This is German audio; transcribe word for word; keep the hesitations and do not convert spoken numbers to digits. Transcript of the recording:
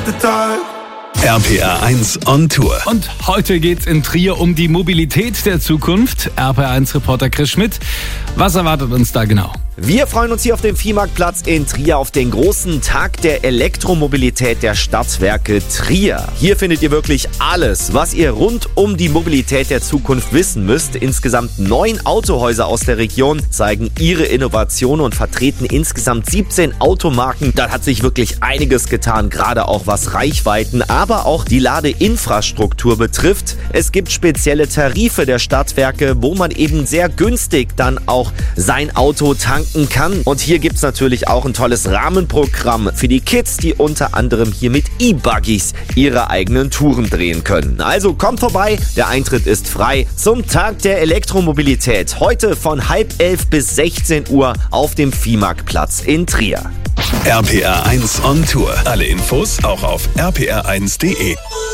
the dark. R P R eins on Tour. Und heute geht's in Trier um die Mobilität der Zukunft. R P R eins Reporter Chris Schmidt. Was erwartet uns da genau? Wir freuen uns hier auf dem Viehmarktplatz in Trier auf den großen Tag der Elektromobilität der Stadtwerke Trier. Hier findet ihr wirklich alles, was ihr rund um die Mobilität der Zukunft wissen müsst. Insgesamt neun Autohäuser aus der Region zeigen ihre Innovationen und vertreten insgesamt siebzehn Automarken. Da hat sich wirklich einiges getan, gerade auch was Reichweiten, aber auch die Ladeinfrastruktur betrifft. Es gibt spezielle Tarife der Stadtwerke, wo man eben sehr günstig dann auch sein Auto tanken kann. Und hier gibt es natürlich auch ein tolles Rahmenprogramm für die Kids, die unter anderem hier mit E-Buggies ihre eigenen Touren drehen können. Also kommt vorbei, der Eintritt ist frei zum Tag der Elektromobilität. Heute von halb elf bis sechzehn Uhr auf dem Viehmarktplatz in Trier. R P R eins on Tour. Alle Infos auch auf r p r eins punkt d e.